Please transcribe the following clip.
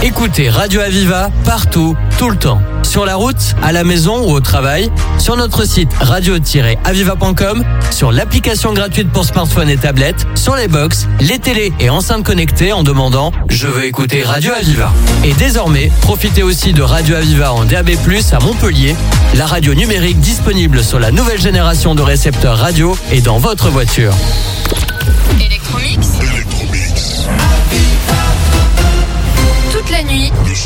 Écoutez Radio Aviva partout, tout le temps. Sur la route, à la maison ou au travail, sur notre site radio-aviva.com, sur l'application gratuite pour smartphone et tablette, sur les box, les télés et enceintes connectées en demandant « Je veux écouter Radio Aviva ». Et désormais, profitez aussi de Radio Aviva en DAB+, à Montpellier, la radio numérique disponible sur la nouvelle génération de récepteurs radio et dans votre voiture. Electromix. Toute la nuit.